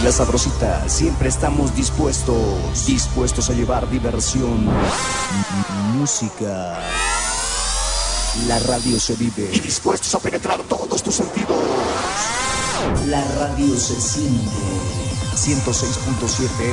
La Sabrosita, siempre estamos dispuestos a llevar diversión, música. La radio se vive y dispuestos a penetrar todos tus sentidos. La radio se siente. 106.7